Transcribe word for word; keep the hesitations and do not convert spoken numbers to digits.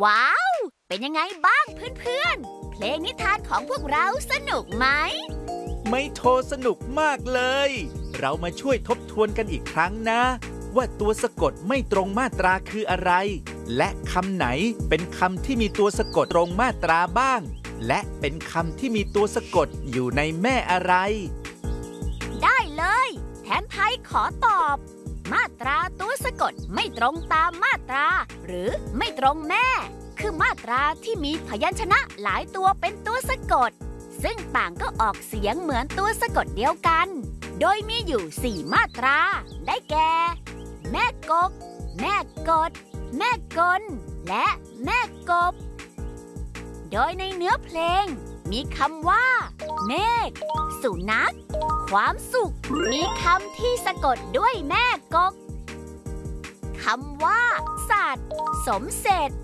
ว้าว เป็นยังไงบ้างเพื่อนๆ เพลงนิทานของพวกเราสนุกไหมไม่โทรสนุกมากเลย เรามาช่วยทบทวนกันอีกครั้งนะ ว่าตัวสะกดไม่ตรงมาตราคืออะไร และคำไหนเป็นคำที่มีตัวสะกดตรงมาตราบ้าง และเป็นคำที่มีตัวสะกดอยู่ในแม่อะไรได้เลยแทนไทยขอตอบ มาตราตัวสะกดไม่ตรงตามมาตรา หรือไม่ตรงแม่ คือมาตราที่มีพยัญชนะหลายตัวเป็นตัวสะกด ซึ่งต่างก็ออกเสียงเหมือนตัวสะกดเดียวกัน โดยมีอยู่สี่มาตรา ได้แก่ แม่กก แม่กด แม่กล และแม่กบ โดยในเนื้อเพลงมีคำว่า เมฆ สุนัข ความสุข มีคำที่สะกดด้วยแม่กก คำว่า สัตว์ สมเสร็จ